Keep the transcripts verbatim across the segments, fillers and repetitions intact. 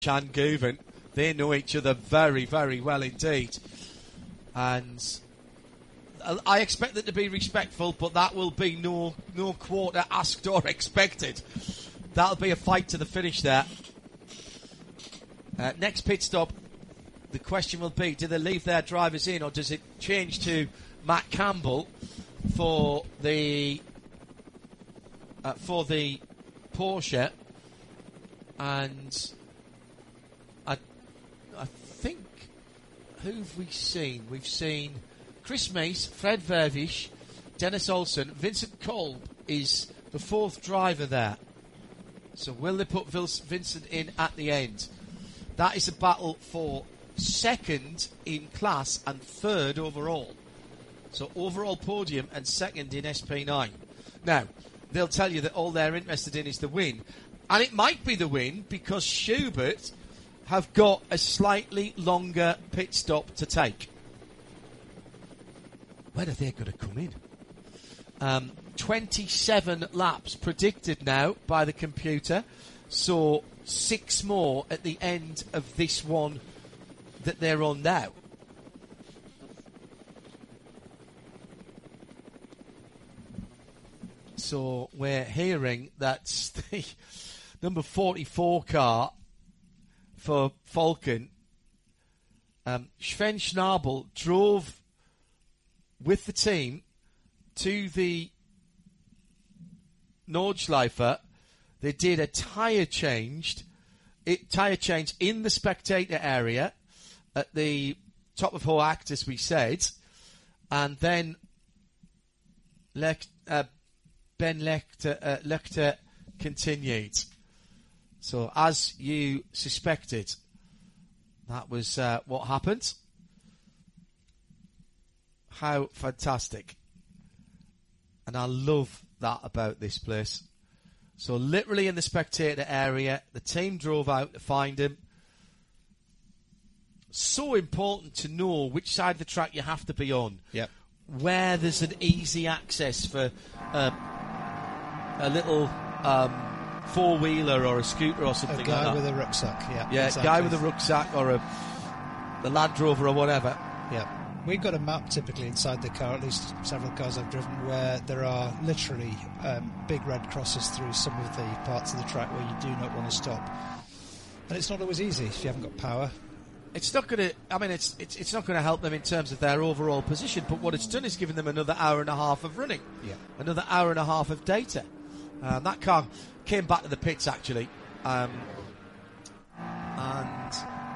and Guven, they know each other very, very well indeed. And I expect them to be respectful, but that will be no no quarter asked or expected. That'll be a fight to the finish there. Uh, next pit stop, the question will be, do they leave their drivers in, or does it change to Matt Campbell for the uh, for the Porsche? And I I think, who have we seen? We've seen Chris Mace, Fred Vervish, Dennis Olsen. Vincent Kolb is the fourth driver there. So will they put Vincent in at the end? That is a battle for second in class and third overall. So overall podium and second in S P nine. Now, they'll tell you that all they're interested in is the win. And it might be the win because Schubert have got a slightly longer pit stop to take. When are they going to come in? Um, twenty-seven laps predicted now by the computer. So six more at the end of this one that they're on now. So we're hearing that the number forty-four car for Falcon, um, Sven Schnabel, drove with the team to the Nordschleife. They did a tyre changed, it, tyre change in the spectator area at the top of Hoacht, as we said, and then Lech, uh, Ben Lechter, uh, Lechter continued. So, as you suspected, that was uh, what happened. How fantastic. And I love that about this place. So, literally in the spectator area, the team drove out to find him. So important to know which side of the track you have to be on. Yep. Where there's an easy access for uh, a little um, four-wheeler or a scooter or something like that. A guy with a rucksack, yeah. Yeah, exactly. guy with a rucksack or a the Land Rover or whatever. Yeah. We've got a map typically inside the car, at least several cars I've driven, where there are literally um, big red crosses through some of the parts of the track where you do not want to stop. And it's not always easy if you haven't got power. It's not going to. I mean, it's it's it's not going to help them in terms of their overall position. But what it's done is given them another hour and a half of running, yeah, another hour and a half of data. Um, that car came back to the pits actually, um, and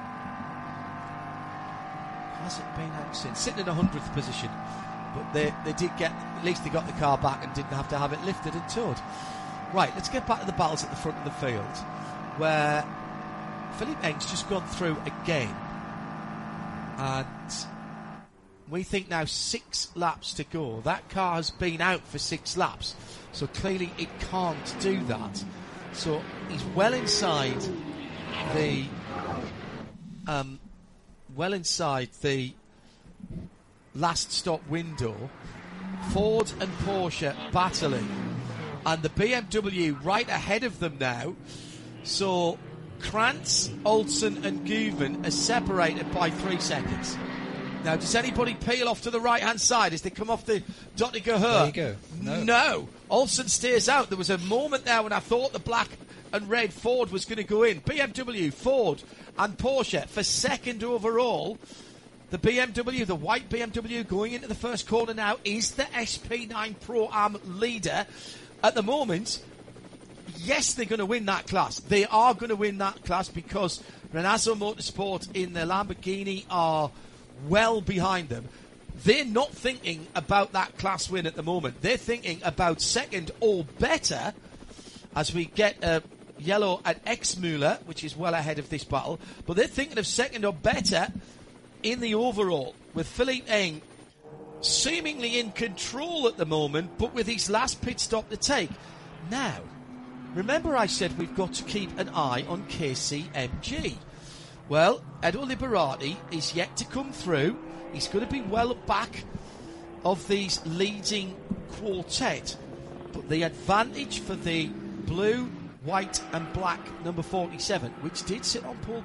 has it been out since? Sitting in a hundredth position, but they they did get at least they got the car back and didn't have to have it lifted and towed. Right, let's get back to the battles at the front of the field, where Philippe Eng's just gone through again. And we think now six laps to go. That car has been out for six laps, so clearly it can't do that. So he's well inside the um, well inside the last stop window. Ford and Porsche battling, and the B M W right ahead of them now. So Krantz, Olsen and Guven are separated by three seconds. Now, does anybody peel off to the right-hand side as they come off the Dottinger Her? There you go. No. no. Olsen stays out. There was a moment there when I thought the black and red Ford was going to go in. B M W, Ford and Porsche for second overall. The B M W, the white B M W going into the first corner now, is the S P nine Pro-Am leader. At the moment, yes, they're going to win that class. They are going to win that class because Renazzo Motorsport in the Lamborghini are well behind them. They're not thinking about that class win at the moment. They're thinking about second or better as we get a yellow at Exmüller, which is well ahead of this battle. But they're thinking of second or better in the overall, with Philippe Eng seemingly in control at the moment, but with his last pit stop to take. Now, remember I said we've got to keep an eye on K C M G. Well, Edo Liberati is yet to come through. He's going to be well back of these leading quartet. But the advantage for the blue, white and black number forty-seven, which did sit on pole